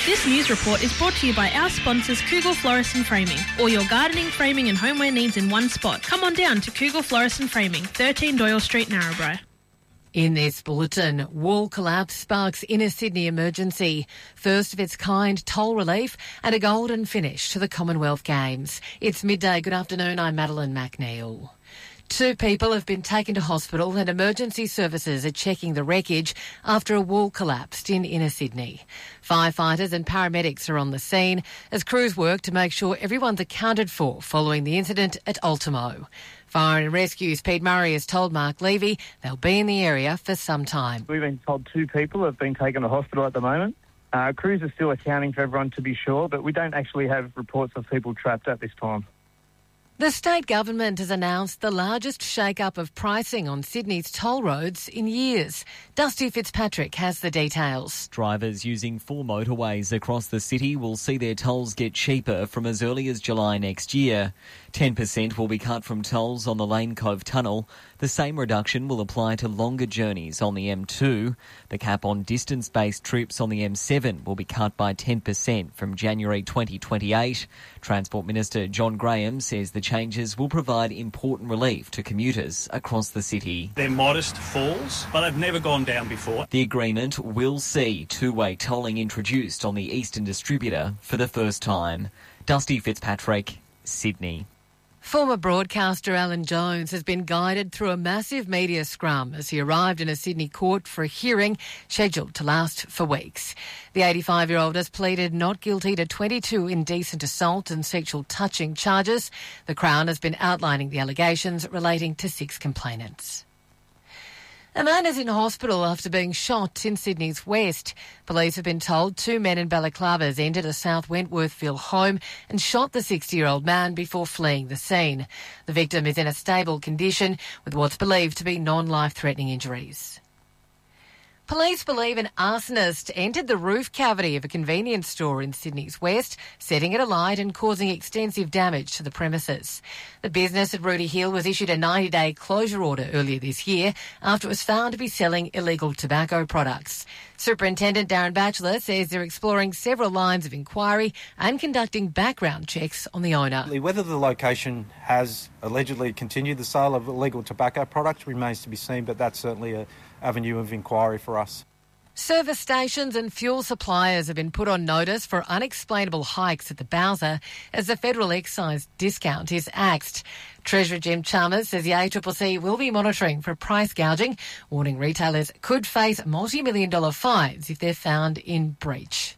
This news report is brought to you by our sponsors Kugel Florist and Framing. All your gardening, framing and homeware needs in one spot. Come on down to Kugel Florist and Framing, 13 Doyle Street, Narrabri. In this bulletin, wall collapse sparks inner Sydney emergency. First of its kind toll relief and a golden finish to the Commonwealth Games. It's midday. Good afternoon. I'm Madeline McNeil. 2 people have been taken to hospital and emergency services are checking the wreckage after a wall collapsed in inner Sydney. Firefighters and paramedics are on the scene as crews work to make sure everyone's accounted for following the incident at Ultimo. Fire and Rescue's Pete Murray has told Mark Levy they'll be in the area for some time. We've been told 2 people have been taken to hospital at the moment. Crews are still accounting for everyone to be sure, but we don't actually have reports of people trapped at this time. The state government has announced the largest shake-up of pricing on Sydney's toll roads in years. Dusty Fitzpatrick has the details. Drivers using 4 motorways across the city will see their tolls get cheaper from as early as July next year. 10% will be cut from tolls on the Lane Cove Tunnel. The same reduction will apply to longer journeys on the M2. The cap on distance-based trips on the M7 will be cut by 10% from January 2028. Transport Minister John Graham says the changes will provide important relief to commuters across the city. They're modest falls, but they've never gone down before. The agreement will see 2-way tolling introduced on the Eastern Distributor for the first time. Dusty Fitzpatrick, Sydney. Former broadcaster Alan Jones has been guided through a massive media scrum as he arrived in a Sydney court for a hearing scheduled to last for weeks. The 85-year-old has pleaded not guilty to 22 indecent assault and sexual touching charges. The Crown has been outlining the allegations relating to 6 complainants. A man is in hospital after being shot in Sydney's west. Police have been told 2 men in balaclavas entered a South Wentworthville home and shot the 60-year-old man before fleeing the scene. The victim is in a stable condition with what's believed to be non-life-threatening injuries. Police believe an arsonist entered the roof cavity of a convenience store in Sydney's west, setting it alight and causing extensive damage to the premises. The business at Rooty Hill was issued a 90-day closure order earlier this year after it was found to be selling illegal tobacco products. Superintendent Darren Batchelor says they're exploring several lines of inquiry and conducting background checks on the owner. Whether the location has allegedly continued the sale of illegal tobacco products remains to be seen, but that's certainly an avenue of inquiry for us. Service stations and fuel suppliers have been put on notice for unexplainable hikes at the Bowser as the federal excise discount is axed. Treasurer Jim Chalmers says the ACCC will be monitoring for price gouging, warning retailers could face multi-million-dollar fines if they're found in breach.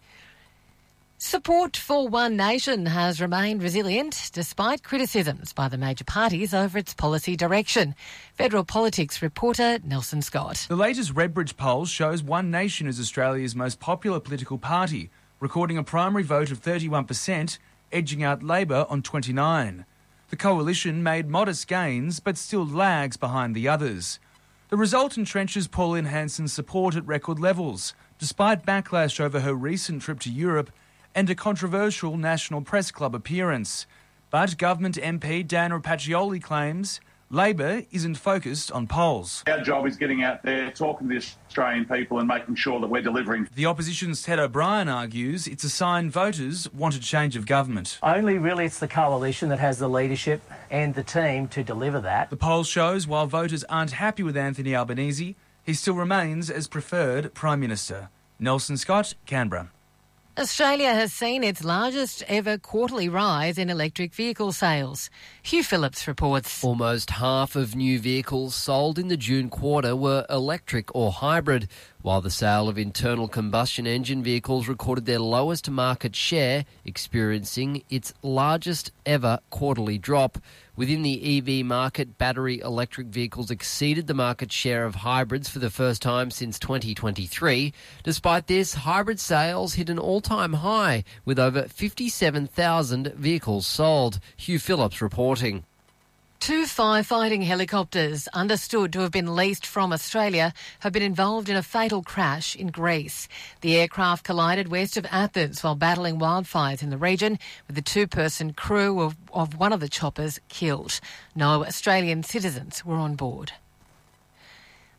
Support for One Nation has remained resilient despite criticisms by the major parties over its policy direction. Federal politics reporter Nelson Scott. The latest Redbridge poll shows One Nation is Australia's most popular political party, recording a primary vote of 31%, edging out Labor on 29%. The coalition made modest gains but still lags behind the others. The result entrenches Pauline Hanson's support at record levels, despite backlash over her recent trip to Europe and a controversial National Press Club appearance. But Government MP Dan Rapaccioli claims Labor isn't focused on polls. Our job is getting out there, talking to the Australian people and making sure that we're delivering. The opposition's Ted O'Brien argues it's a sign voters want a change of government. Only really it's the coalition that has the leadership and the team to deliver that. The poll shows while voters aren't happy with Anthony Albanese, he still remains as preferred Prime Minister. Nelson Scott, Canberra. Australia has seen its largest ever quarterly rise in electric vehicle sales. Hugh Phillips reports. Almost half of new vehicles sold in the June quarter were electric or hybrid, while the sale of internal combustion engine vehicles recorded their lowest market share, experiencing its largest ever quarterly drop. Within the EV market, battery electric vehicles exceeded the market share of hybrids for the first time since 2023. Despite this, hybrid sales hit an all-time high, with over 57,000 vehicles sold. Hugh Phillips reporting. 2 firefighting helicopters understood to have been leased from Australia have been involved in a fatal crash in Greece. The aircraft collided west of Athens while battling wildfires in the region, with the 2-person crew of one of the choppers killed. No Australian citizens were on board.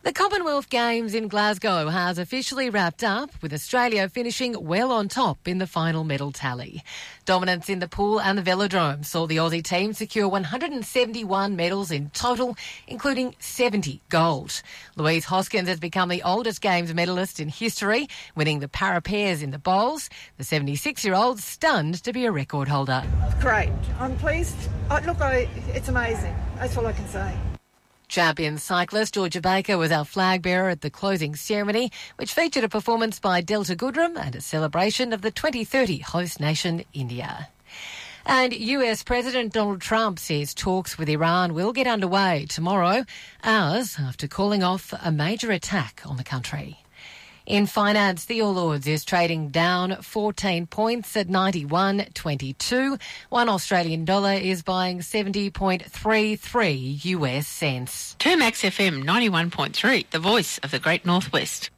The Commonwealth Games in Glasgow has officially wrapped up, with Australia finishing well on top in the final medal tally. Dominance in the pool and the velodrome saw the Aussie team secure 171 medals in total, including 70 gold. Louise Hoskins has become the oldest Games medalist in history, winning the para pairs in the bowls. The 76-year-old stunned to be a record holder. Great. I'm pleased. It's amazing. That's all I can say. Champion cyclist Georgia Baker was our flag bearer at the closing ceremony, which featured a performance by Delta Goodrem and a celebration of the 2030 host nation, India. And US President Donald Trump says talks with Iran will get underway tomorrow, hours after calling off a major attack on the country. In finance, the All Ords is trading down 14 points at 91.22. One Australian dollar is buying 70.33 US cents. Termax FM 91.3, the voice of the Great Northwest.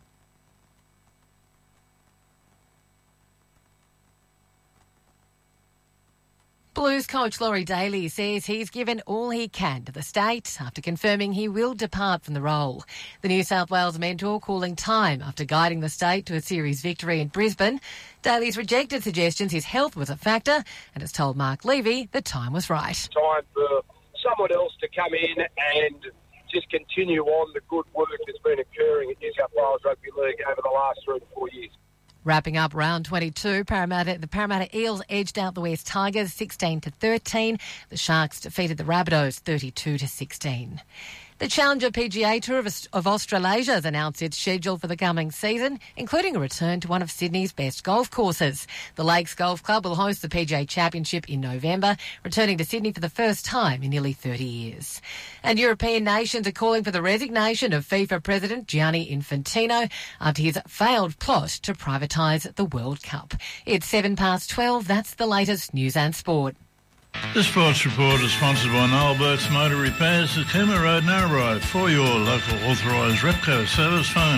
Blues coach Laurie Daly says he's given all he can to the state after confirming he will depart from the role. The New South Wales mentor calling time after guiding the state to a series victory in Brisbane. Daly's rejected suggestions his health was a factor and has told Mark Levy the time was right. Time for someone else to come in and just continue on the good work that's been occurring at New South Wales Rugby League over the last 3 to 4 years. Wrapping up round 22, the Parramatta Eels edged out the West Tigers 16-13. The Sharks defeated the Rabbitohs 32-16. The Challenger PGA Tour of Australasia has announced its schedule for the coming season, including a return to one of Sydney's best golf courses. The Lakes Golf Club will host the PGA Championship in November, returning to Sydney for the first time in nearly 30 years. And European nations are calling for the resignation of FIFA President Gianni Infantino after his failed plot to privatise the World Cup. It's 12:07. That's the latest news and sport. The Sports Report is sponsored by Noel Burke's Motor Repairs at Cooma Road, Narrabri. For your local authorised Repco service, phone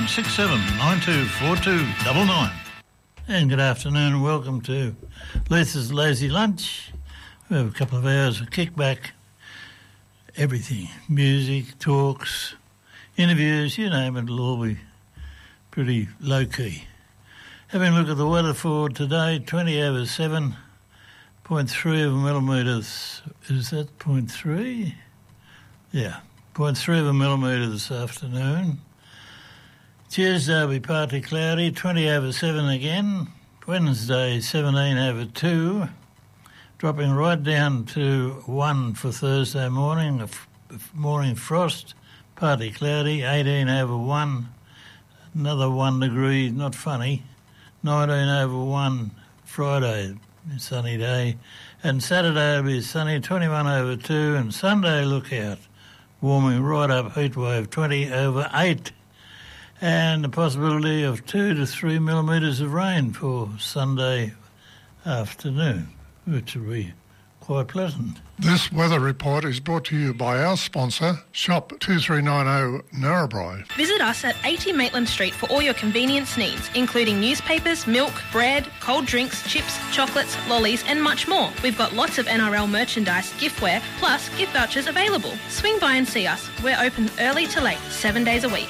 67924299. And good afternoon and welcome to Lisa's Lazy Lunch. We have a couple of hours of kickback, everything, music, talks, interviews, you name it, it'll all be pretty low-key. Having a look at the weather for today, 20/7. 0.3 of a millimetre, is that 0.3? Yeah, 0.3 of a millimetre this afternoon. Tuesday will be partly cloudy, 20/7 again. Wednesday, 17/2, dropping right down to 1 for Thursday morning, a morning frost, partly cloudy, 18/1, another 1 degree, not funny, 19/1 Friday. Sunny day, and Saturday will be sunny, 21/2, and Sunday, look out, warming right up, heat wave 20/8, and the possibility of 2 to 3 millimetres of rain for Sunday afternoon, which will be quite pleasant. This weather report is brought to you by our sponsor, Shop 2390 Narrabri. Visit us at 80 Maitland Street for all your convenience needs, including newspapers, milk, bread, cold drinks, chips, chocolates, lollies and much more. We've got lots of NRL merchandise, giftware, plus gift vouchers available. Swing by and see us. We're open early to late, 7 days a week.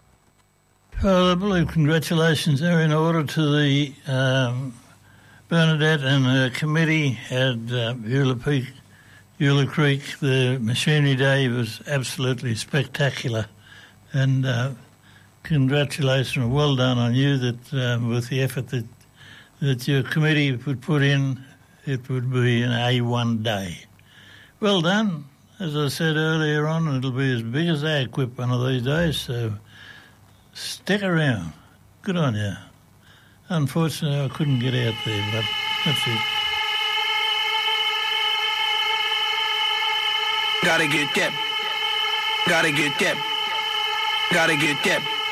Well, I believe congratulations are in order to the Bernadette and her committee at Eula Creek. The machinery day was absolutely spectacular, and congratulations, well done on you that with the effort that your committee would put in, it would be an A1 day. Well done. As I said earlier on, it'll be as big as I equip one of these days, so stick around. Good on you. Unfortunately, I couldn't get out there, but that's it. Gotta get that. Gotta get that. Gotta get that.